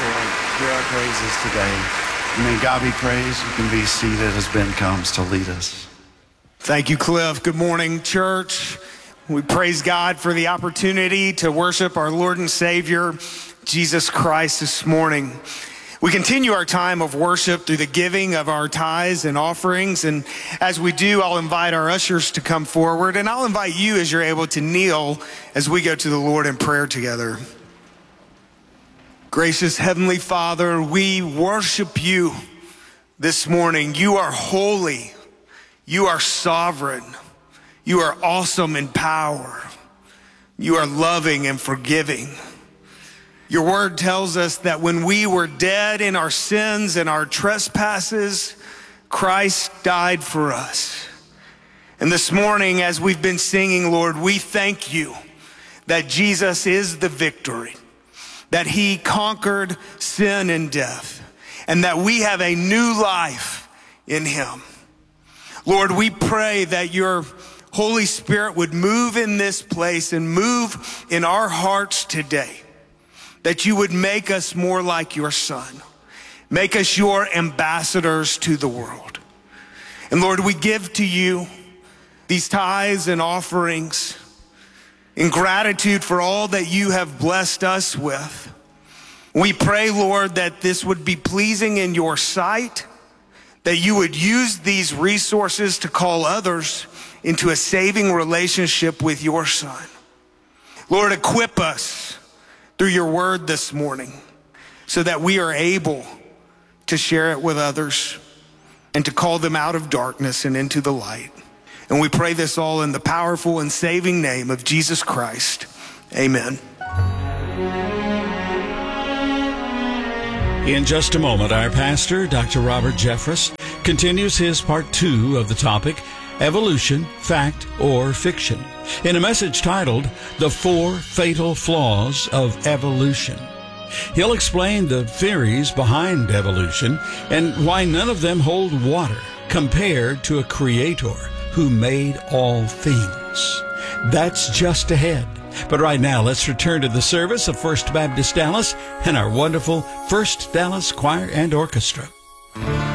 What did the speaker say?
Lord. Hear our praises today. May God be praised. You can be seated as Ben comes to lead us. Thank you, Cliff. Good morning, church. We praise God for the opportunity to worship our Lord and Savior, Jesus Christ, this morning. We continue our time of worship through the giving of our tithes and offerings. And as we do, I'll invite our ushers to come forward, and I'll invite you as you're able to kneel as we go to the Lord in prayer together. Gracious Heavenly Father, we worship you this morning. You are holy. You are sovereign. You are awesome in power. You are loving and forgiving. Your word tells us that when we were dead in our sins and our trespasses, Christ died for us. And this morning, as we've been singing, Lord, we thank you that Jesus is the victory, that he conquered sin and death, and that we have a new life in him. Lord, we pray that your Holy Spirit would move in this place and move in our hearts today, that you would make us more like your Son. Make us your ambassadors to the world. And Lord, we give to you these tithes and offerings in gratitude for all that you have blessed us with. We pray, Lord, that this would be pleasing in your sight, that you would use these resources to call others into a saving relationship with your Son. Lord, equip us through your word this morning so that we are able to share it with others and to call them out of darkness and into the light. And we pray this all in the powerful and saving name of Jesus Christ. Amen. In just a moment, our pastor, Dr. Robert Jeffress, continues his part 2 of the topic, Evolution, Fact or Fiction, in a message titled, The 4 Fatal Flaws of Evolution. He'll explain the theories behind evolution and why none of them hold water compared to a creator who made all things. That's just ahead. But right now, let's return to the service of First Baptist Dallas and our wonderful First Dallas Choir and Orchestra.